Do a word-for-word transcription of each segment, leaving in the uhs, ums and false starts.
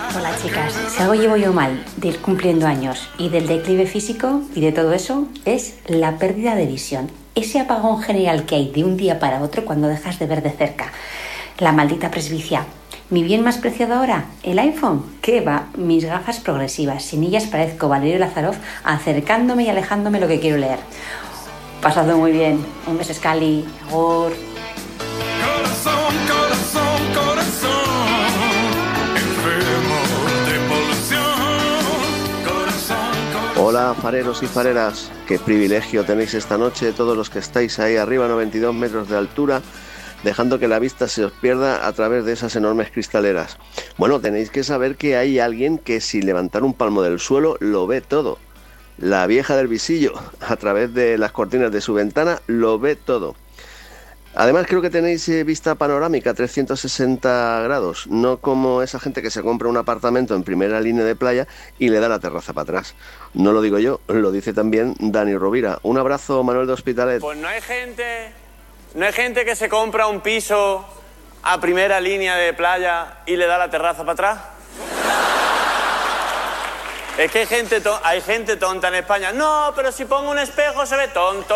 Hola chicas, si algo llevo yo mal de ir cumpliendo años y del declive físico y de todo eso, es la pérdida de visión. Ese apagón general que hay de un día para otro cuando dejas de ver de cerca. La maldita presbicia. ¿Mi bien más preciado ahora? ¿El iPhone? ¿Qué va? Mis gafas progresivas. Sin ellas parezco Valerio Lazarov acercándome y alejándome lo que quiero leer. Pasadlo muy bien. Un beso, Scali. Agur. Corazón, corazón, corazón, enfermo de polución. Corazón, corazón. Hola, fareros y fareras. Qué privilegio tenéis esta noche todos los que estáis ahí arriba a noventa y dos metros de altura, dejando que la vista se os pierda a través de esas enormes cristaleras. Bueno, tenéis que saber que hay alguien que sin levantar un palmo del suelo lo ve todo. La vieja del visillo, a través de las cortinas de su ventana, lo ve todo. Además creo que tenéis eh, vista panorámica trescientos sesenta grados, no como esa gente que se compra un apartamento en primera línea de playa y le da la terraza para atrás. No lo digo yo, lo dice también Dani Rovira. Un abrazo, Manuel de Hospitalet. Pues no hay gente, no hay gente que se compra un piso a primera línea de playa y le da la terraza para atrás. Es que hay gente, to- hay gente tonta en España. No, pero si pongo un espejo se ve tonto.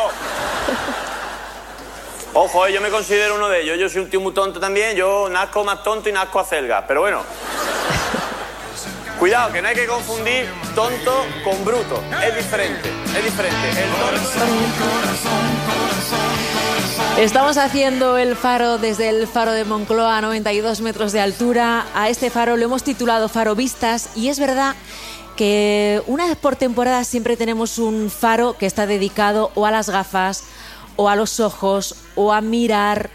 Ojo, eh, yo me considero uno de ellos. Yo soy un tío muy tonto también. Yo nazco más tonto y nazco a celga. Pero bueno. Cuidado, que no hay que confundir tonto con bruto. Es diferente, es diferente. El tonto... Estamos haciendo el faro desde el faro de Moncloa a noventa y dos metros de altura. A este faro lo hemos titulado Faro Vistas y es verdad que una vez por temporada siempre tenemos un faro que está dedicado o a las gafas o a los ojos o a mirar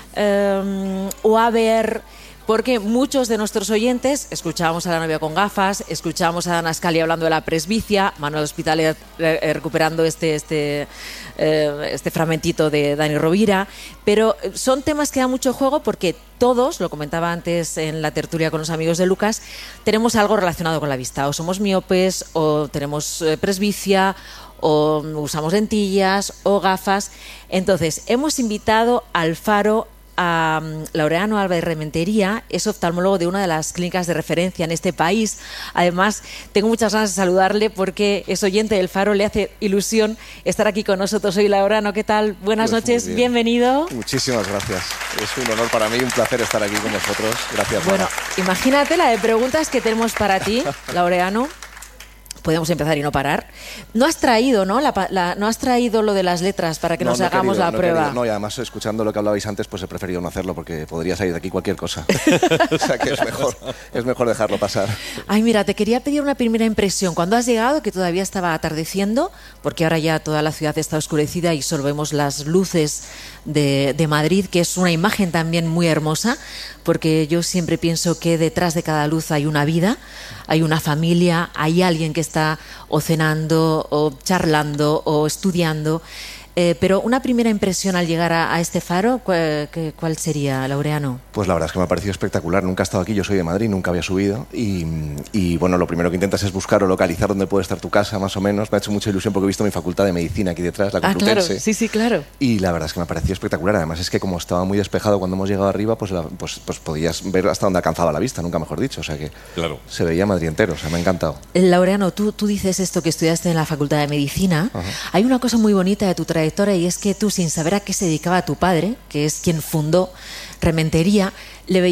eh, o a ver, porque muchos de nuestros oyentes, escuchábamos a la novia con gafas, escuchábamos a Ana Scali hablando de la presbicia, Manuel Hospitalet eh, recuperando este, este, eh, este fragmentito de Dani Rovira, pero son temas que dan mucho juego porque todos, lo comentaba antes en la tertulia con los amigos de Lucas, tenemos algo relacionado con la vista, o somos miopes, o tenemos eh, presbicia, o usamos lentillas, o gafas. Entonces, hemos invitado al faro a Laureano Álvarez Rementería, es oftalmólogo de una de las clínicas de referencia en este país. Además, tengo muchas ganas de saludarle porque es oyente del Faro, le hace ilusión estar aquí con nosotros hoy. Laureano, ¿qué tal? Buenas pues noches, bien. Bienvenido. Muchísimas gracias. Es un honor para mí, un placer estar aquí con vosotros. Gracias. Bueno, Mara. imagínate la de preguntas que tenemos para ti, Laureano. Podemos empezar y no parar. No has traído, ¿no? La, la, no has traído lo de las letras para que no, nos no hagamos querido, la no prueba. Querido, no, y además escuchando lo que hablabais antes, pues he preferido no hacerlo porque podría salir de aquí cualquier cosa. O sea que es mejor, es mejor dejarlo pasar. Ay, mira, te quería pedir una primera impresión. Cuando has llegado, que todavía estaba atardeciendo, porque ahora ya toda la ciudad está oscurecida y solo vemos las luces de, de Madrid, que es una imagen también muy hermosa, porque yo siempre pienso que detrás de cada luz hay una vida, hay una familia, hay alguien que está o cenando, o charlando, o estudiando. Eh, pero una primera impresión al llegar a, a este faro, ¿cuál, qué, ¿cuál sería, Laureano? Pues la verdad es que me ha parecido espectacular. Nunca he estado aquí, yo soy de Madrid, nunca había subido. Y, y bueno, lo primero que intentas es buscar o localizar dónde puede estar tu casa, más o menos. Me ha hecho mucha ilusión porque he visto mi facultad de medicina aquí detrás, la Ah, Complutense. claro, sí, sí, claro. Y la verdad es que me ha parecido espectacular. Además es que como estaba muy despejado cuando hemos llegado arriba, pues, la, pues, pues podías ver hasta dónde alcanzaba la vista, nunca mejor dicho. O sea que Claro. se veía Madrid entero, o sea, me ha encantado. Laureano, tú, tú dices esto que estudiaste en la Facultad de Medicina. Ajá. Hay una cosa muy bonita de tu trayectoria y es que tú, sin saber a qué se dedicaba tu padre, que es quien fundó Rementería, le veías